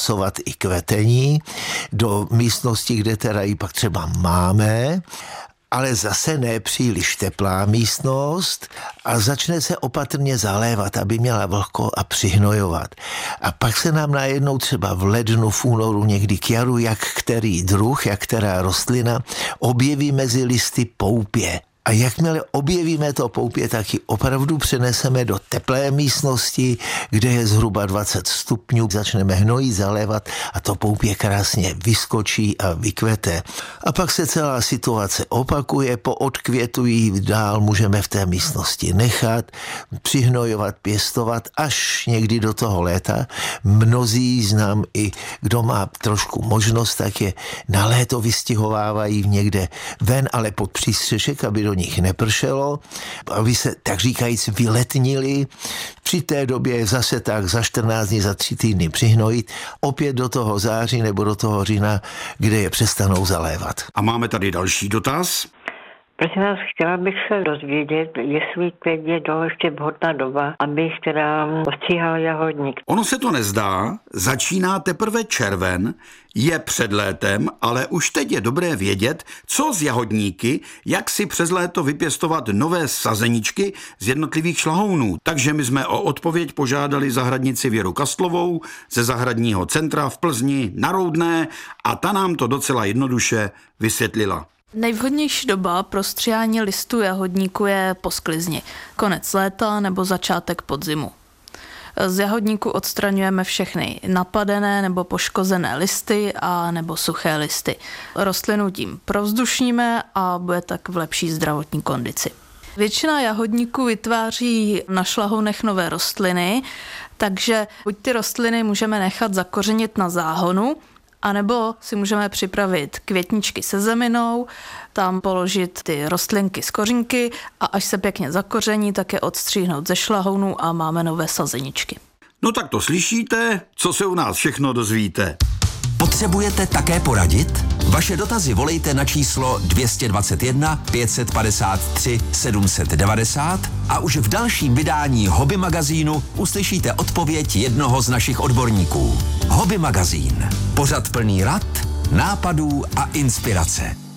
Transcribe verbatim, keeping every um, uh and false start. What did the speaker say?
zapracovat i kvetení do místnosti, kde teda ji pak třeba máme, ale zase ne příliš teplá místnost a začne se opatrně zalévat, aby měla vlhko a přihnojovat. A pak se nám najednou třeba v lednu, v únoru, někdy k jaru, jak který druh, jak která rostlina objeví mezi listy poupě. A jakmile objevíme to poupě, tak ji opravdu přeneseme do teplé místnosti, kde je zhruba dvacet stupňů, začneme hnojit, zalévat a to poupě krásně vyskočí a vykvete. A pak se celá situace opakuje, po odkvětu ji dál můžeme v té místnosti nechat, přihnojovat, pěstovat až někdy do toho léta. Mnozí znám i, kdo má trošku možnost, tak je na léto vystihovávají někde ven, ale pod přístřešek, aby do nich nepršelo, aby se, tak říkajíc, vyletnili. Při té době zase tak za čtrnáct dní, za tři týdny přihnojit, opět do toho září nebo do toho října, kde je přestanou zalévat. A máme tady další dotaz. Prosím vás, chtěla bych se dozvědět, jestli teď je to ještě vhodná doba, abych teda ostříhala jahodník. Ono se to nezdá, začíná teprve červen, je před létem, ale už teď je dobré vědět, co z jahodníky, jak si přes léto vypěstovat nové sazeničky z jednotlivých šlahounů. Takže my jsme o odpověď požádali zahradnici Věru Kastlovou ze zahradního centra v Plzni na Roudné a ta nám to docela jednoduše vysvětlila. Nejvhodnější doba pro stříhání listů jahodníku je po sklizni, konec léta nebo začátek podzimu. Z jahodníku odstraňujeme všechny napadené nebo poškozené listy a nebo suché listy. Rostlinu tím provzdušníme a bude tak v lepší zdravotní kondici. Většina jahodníků vytváří na šlahounech nové rostliny, takže buď ty rostliny můžeme nechat zakořenit na záhonu, a nebo si můžeme připravit květničky se zeminou, tam položit ty rostlinky z kořínky a až se pěkně zakoření, tak je odstříhnout ze šlahounů a máme nové sazeničky. No tak to slyšíte, co se u nás všechno dozvíte. Potřebujete také poradit? Vaše dotazy volejte na číslo dvě stě dvacet jedna pět padesát tři sedm set devadesát a už v dalším vydání Hobby magazínu uslyšíte odpověď jednoho z našich odborníků. Hobby magazín. Pořad plný rad, nápadů a inspirace.